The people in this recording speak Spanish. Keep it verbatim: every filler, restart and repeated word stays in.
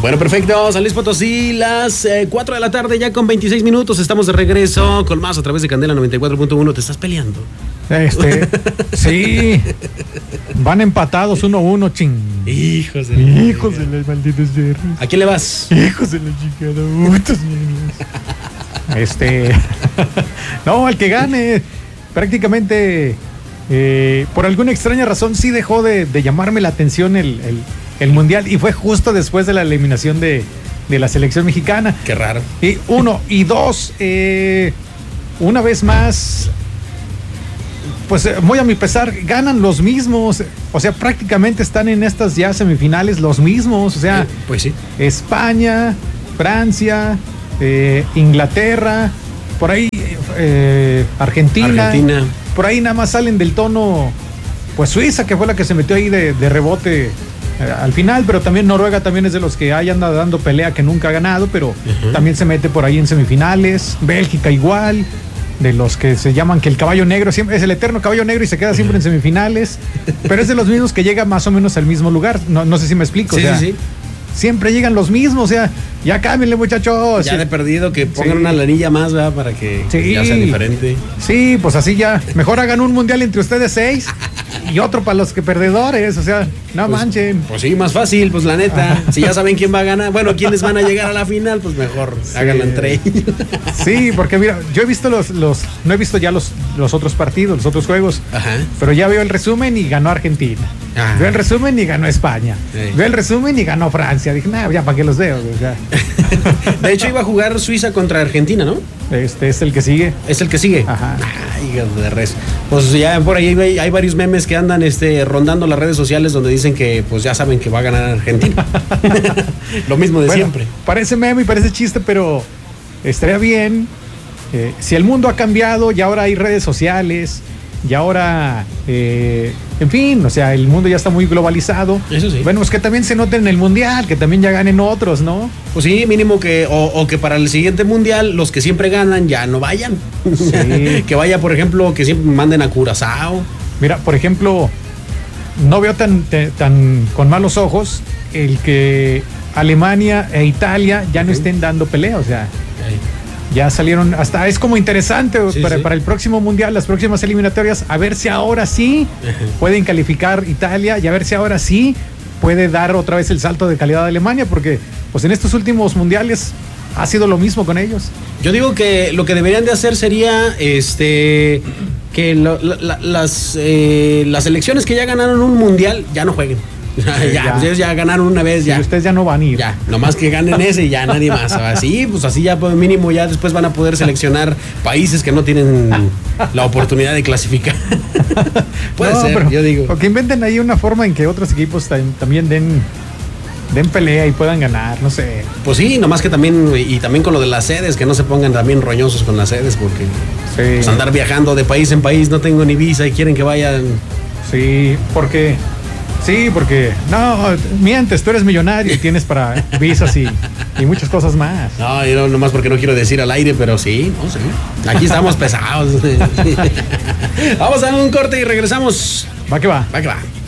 Bueno, perfecto. San Luis Potosí, las eh, cuatro de la tarde, ya con veintiséis minutos. Estamos de regreso con más a través de Candela noventa y cuatro punto uno. ¿Te estás peleando? Este, sí. Van empatados uno a uno, ching. Hijos de la Hijos de las malditas verdes. ¿A quién le vas? Hijos de la chingada. Putos niños. Este. No, al que gane. Prácticamente, eh, por alguna extraña razón, sí dejó de, de llamarme la atención el, el, el Mundial. Y fue justo después de la eliminación de, de la selección mexicana. Qué raro. Y uno. Y dos, eh, una vez más. Pues muy a mi pesar, ganan los mismos, o sea, prácticamente están en estas ya semifinales los mismos, o sea, eh, pues sí. España, Francia, eh, Inglaterra, por ahí eh, Argentina, Argentina, por ahí nada más salen del tono, pues Suiza, que fue la que se metió ahí de, de rebote eh, al final, pero también Noruega también es de los que hay anda dando pelea, que nunca ha ganado, pero uh-huh. también se mete por ahí en semifinales, Bélgica igual. De los que se llaman que el caballo negro siempre es el eterno caballo negro y se queda siempre en semifinales, pero es de los mismos que llega más o menos al mismo lugar. No, no sé si me explico. Sí, o sea, sí, sí. Siempre llegan los mismos, o sea, ya cámbienle, muchachos. Ya de perdido que pongan sí. una lanilla más, ¿verdad? Para que sí. ya sea diferente. Sí, pues así ya. Mejor hagan un mundial entre ustedes seis y otro para los que perdedores, o sea, no pues, manchen. Pues sí, más fácil, pues la neta. Ajá. Si ya saben quién va a ganar, bueno, quiénes van a llegar a la final, pues mejor sí. háganlo entre ellos. Sí, porque mira, yo he visto los, los no he visto ya los, los otros partidos, los otros juegos, Ajá. pero ya veo el resumen y ganó Argentina. Ajá. Veo el resumen y ganó España. Sí. Veo el resumen y ganó Francia. Dije, nada, ya para qué los veo. O sea. De hecho, iba a jugar Suiza contra Argentina, ¿no? Este es el que sigue. Es el que sigue. Ajá. Ay, de res. Pues ya por ahí hay, hay varios memes que andan este, rondando las redes sociales donde dicen que pues ya saben que va a ganar Argentina. Lo mismo de bueno, siempre. Parece meme y parece chiste, pero estaría bien. Eh, si el mundo ha cambiado y ahora hay redes sociales y ahora, eh, en fin, o sea, el mundo ya está muy globalizado. Eso sí. Bueno, es que también se note en el mundial, que también ya ganen otros, ¿no? Pues sí, mínimo que, o, o que para el siguiente mundial, los que siempre ganan ya no vayan. Sí. Que vaya, por ejemplo, que siempre manden a Curazao. Mira, por ejemplo, no veo tan, tan con malos ojos el que Alemania e Italia ya no uh-huh. estén dando pelea, o sea. Okay. Ya salieron, hasta es como interesante sí, para, sí. para el próximo mundial, las próximas eliminatorias, a ver si ahora sí pueden calificar Italia y a ver si ahora sí puede dar otra vez el salto de calidad de Alemania, porque pues en estos últimos mundiales ha sido lo mismo con ellos. Yo digo que lo que deberían de hacer sería este que lo, la, las, eh, las selecciones que ya ganaron un mundial ya no jueguen. Ya, ya, ya. Pues ellos ya ganaron una vez, ya. Y ustedes ya no van a ir. Ya, nomás que ganen ese y ya nadie más. Así, pues así ya pues, mínimo ya después van a poder seleccionar países que no tienen la oportunidad de clasificar. Puede no, ser, pero, yo digo. O que inventen ahí una forma en que otros equipos también den, den pelea y puedan ganar, no sé. Pues sí, nomás que también, y también con lo de las sedes, que no se pongan también roñosos con las sedes, porque sí. pues andar viajando de país en país, no tengo ni visa y quieren que vayan. Sí, porque... Sí, porque, no, mientes, tú eres millonario y tienes para visas y, y muchas cosas más. No, yo no, nomás porque no quiero decir al aire, pero sí, no sé. Aquí estamos pesados. Vamos a dar un corte y regresamos. Va que va. Va que va.